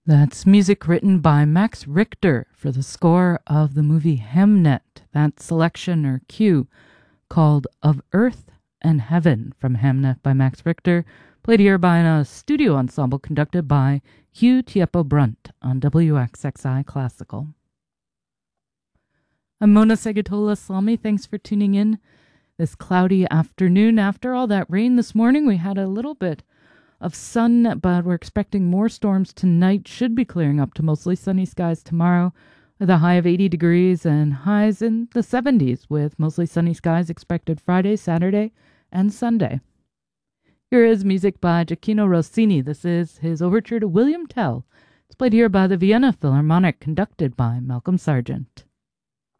That's music written by Max Richter for the score of the movie Hemnet. That selection or cue called Of Earth and Heaven from Hemnet by Max Richter, played here by a studio ensemble conducted by Hugh Tiepo Brunt on WXXI Classical. I'm Mona Segatola-Salmi. Thanks for tuning in this cloudy afternoon. After all that rain this morning, we had a little bit of sun, but we're expecting more storms tonight. Should be clearing up to mostly sunny skies tomorrow with a high of 80 degrees and highs in the 70s with mostly sunny skies expected Friday, Saturday, and Sunday. Here is music by Gioacchino Rossini. This is his overture to William Tell. It's played here by the Vienna Philharmonic, conducted by Malcolm Sargent.